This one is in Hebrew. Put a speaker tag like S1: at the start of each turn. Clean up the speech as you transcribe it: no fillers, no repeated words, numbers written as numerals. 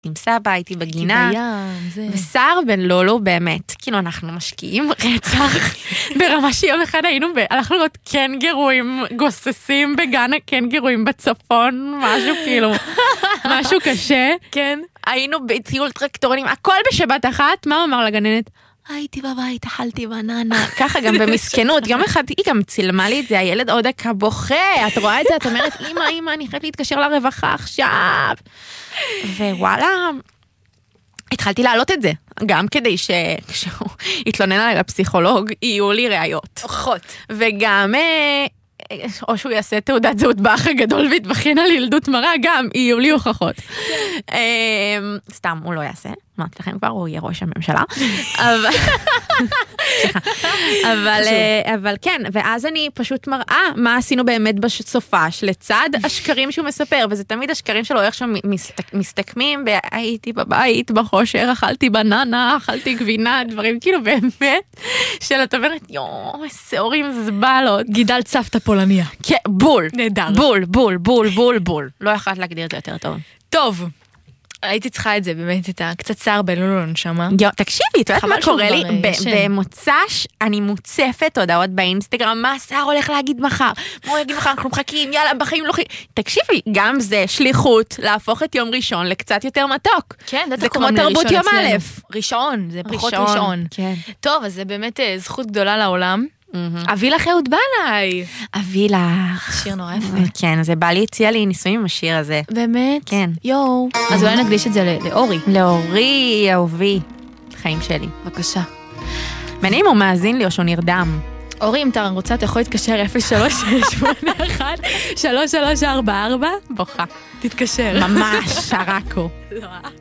S1: עם סבא, הייתי בגינה, וסער בן לולו באמת, כאילו אנחנו משקיעים רצח, ברמה שיום אחד הלכנו לראות קנגרואים גוססים בגן הקנגרואים בצפון, משהו כאילו, משהו קשה,
S2: כן.
S1: היינו בטיול טרקטורונים, הכל בשבת אחת, מה הוא אמר לגננת? הייתי בבית, אכלתי בננה, ככה גם במסכנות, יום אחד היא גם צילמה לי את זה, הילד עוד דקה בוכה, את רואה את זה, את אומרת, אמא, אני חייבת להתקשר לרווחה עכשיו, ווואלה, התחלתי להעלות את זה, גם כדי שכשהוא יתלונן עליי לפסיכולוג, יהיו לי ראיות.
S2: הוכחות.
S1: וגם, או שהוא יעשה תעודת זהות באח הגדול והתבחין על ילדות מרה, גם יהיו לי הוכחות. סתם, הוא לא יעשה, אמרתי לכם כבר, הוא יהיה ראש הממשלה. אבל כן, ואז אני פשוט מראה מה עשינו באמת בסופש, לצד השקרים שהוא מספר, וזה תמיד השקרים שלו איך שם מסתכמים, הייתי בבית, בחושר, אכלתי בננה, אכלתי גבינה, דברים כאילו באמת, של את אומרת, שעורים זבלות.
S2: גידלת סבתא פולניה.
S1: כן, בול.
S2: נהדר.
S1: בול. לא יכולת להגדיר את זה יותר טוב.
S2: טוב. הייתי צריכה את זה, באמת, את קצת סער בלולון שמה.
S1: תקשיבי, את יודעת מה קורה לי? במוצ"ש אני מוצפת הודעות באינסטגרם, מה סער הולך להגיד מחר? מה הוא יגיד מחר? אנחנו מחכים, יאללה, בחיים לא חיים. תקשיבי, גם זה שליחות להפוך את יום ראשון לקצת יותר מתוק.
S2: כן,
S1: זה כמו תרבות יום א'.
S2: ראשון, זה פחות ראשון. טוב, אז זה באמת זכות גדולה לעולם. אביא לך אהוד בנאי.
S1: אביא לך.
S2: שיר נורא יפה.
S1: כן, זה בא לי הציע לי ניסויים עם השיר הזה.
S2: באמת?
S1: כן.
S2: יואו. אז אולי נקדיש את זה לאורי.
S1: לאורי, אהובי. חיים שלי.
S2: בבקשה.
S1: מעניין אם הוא מאזין לי או שהוא נרדם.
S2: אורי, אם אתה רוצה, אתה יכול להתקשר 0381-3344.
S1: בוכה.
S2: תתקשר.
S1: ממש, שרקו.
S2: לא.